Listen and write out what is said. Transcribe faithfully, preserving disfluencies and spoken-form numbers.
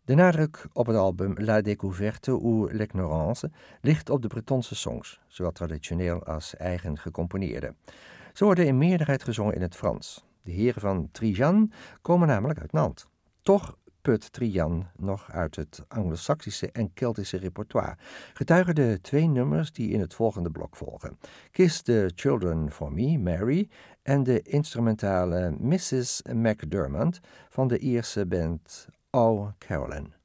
De nadruk op het album La Découverte ou l'Ignorance ligt op de Bretonse songs, zowel traditioneel als eigen gecomponeerde. Ze worden in meerderheid gezongen in het Frans. De heren van Trijan komen namelijk uit Nantes. Toch put Trijan nog uit het Anglo-Saxische en Keltische repertoire, getuigen de twee nummers die in het volgende blok volgen. Kiss the Children for Me, Mary, en de instrumentale missus McDermott van de Ierse band O Carolyn.